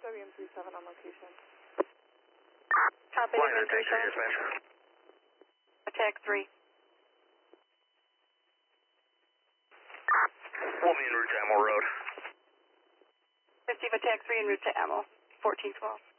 WM37 on location. Copy, WM37. Attack 3. We'll be en route to Ammo Road. 50 of Attack 3 en route to Ammo. 1412.